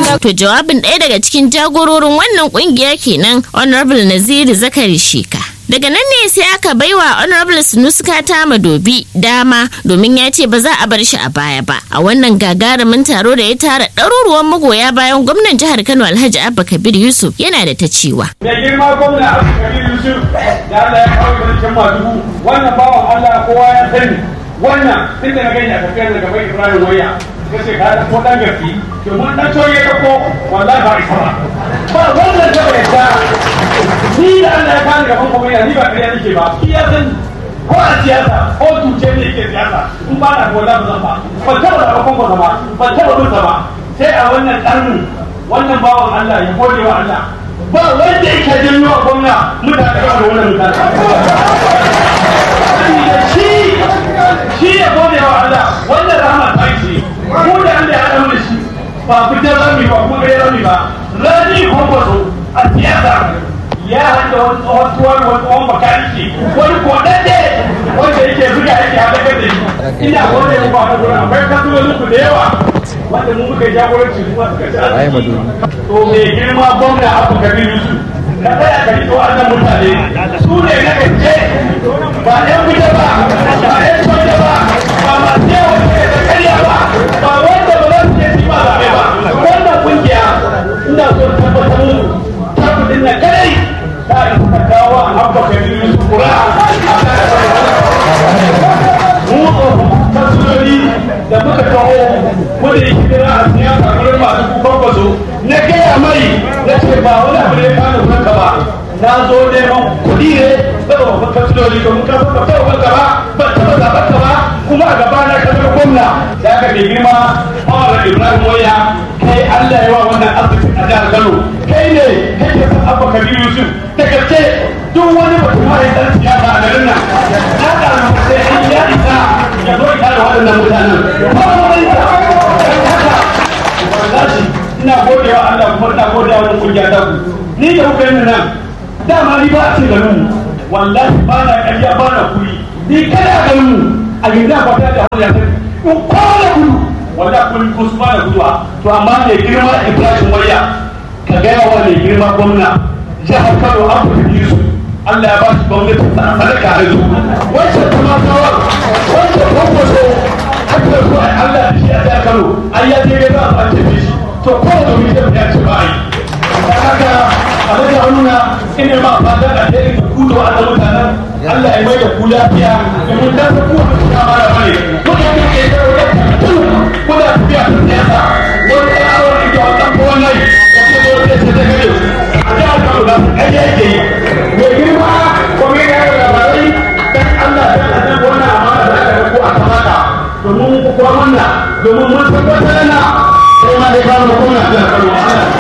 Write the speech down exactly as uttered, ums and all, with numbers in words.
To jawabin ɗaya daga cikin jagororin wannan kungiya kenan Honorable Naziru Zakari Sheka. Daga nan ne sai aka baiwa Honorable Sunuska ta Madobi dama domin ya ce ba za a bar shi a baya ba a wannan gagarumin taro da ya tara ɗaruruwan magoya bayan gwamnan jihar Kano Alhaji Abba Kabir Yusuf yana da ta cewa. Da girma gwamna Abba Kabir Yusuf da Allah ya kawo garin Madugu wannan bawan Allah kowa ya sani wannan tun da na gani a tafiyar da gaban Ibrahim Waya kace ka da ko dan gafi to mun dan toye ka ko wallahi ba isa ba ba wannan da bai ta ni da Allah ya kawo gaban kuma ni ba kariya nake ba shi ya san ko a siyasa ko tuce ne yake siyasa in ba na gola ba zan ba ba ta ba ba kuma ba ba ta ba ba sai a wannan karnin wannan bawan Allah ya gode wa Allah ba wanda yake janyo a gwamna mutane da wannan mutane shi shi ya gode wa Allah wannan rahama ta yi ko da Allah ya dawo shi ba fitar rami ba kuma gare rami ba rani ko kwazo a siyasa ya hada wani tsohon tuwar wani tsohon makaniki wani kodade wanda yake zuga yake halakar da shi ina gode mu ba da gurin akwai kasuwanin ku da yawa wanda mu muka jagoranci kuma suka ci arziki to mai girma gwamna Abba Kabir Yusuf ka tsaya ka rito wannan mutane su ne na gaske ba ɗan wuta ba ba ɗan soja ba ba masu yawan da karya ba ba wanda ba za su je su ba zaɓe ba wannan kungiya ina so tabbatar mu ta kudin na kadai ta isa kawo a Abba Kabir Yusuf kura mu kasuloli da muka kawo wanda ya kira a siyasa kamar masu kukan kwazo na gaya mai na ce ba wani abu ne ka da kanka ba na zo neman kuɗi ne daga babban kasuloli domin ka ba ta ba gaba ba ta ba zaɓar ka ba kuma a gaba na kasar gwamna da aka mai girma Umar Ibrahim Waya kai Allah ya wa wannan arzikin a jihar Kano kai ne kake son Abba Kabir Yusuf da gaske duk wani mutum mai dan siyasa a garin nan ya da sai an ya isa ya zo ya da waɗannan mutanen ba wani da haka wallahi ina gode wa Allah kuma ina gode wa wannan kungiya ta ku ni da kuka yi nan dama ni ba a ce garin mu wallahi ba na ƙarya ba na kuri ni kada garin mu a gida ba ta da hanya ta in kwana gudu wallahi kun kun ba da guduwa to amma ne girma Ibrahim Waya ka ga yawa ne girma gwamna jihar Kano Abba Kabir Yusuf Allah ya ba shi gwamnati ta sadaka da su wacce kuma tawar wacce kuma so haka so ai Allah da shi a jihar Kano ai ya je ga ba a ce shi to ko da mu da ya ce ba ai haka Allah ya nuna ina ma fada da dai ku da wannan mutanen Allah ya mai da ku lafiya da mun da ku da mara bane ko da ke da ko da tafiya ta siyasa wani tsawon ita wannan ko wannan ya ce ko da ce da gare a jihar Kano da kai yake yi mai girma ko mai da labarai dan Allah dan Allah wannan amana da aka ko a kamata domin ku kuma wannan domin mun tabbatar na sai ma dai ba mu kuma da Kano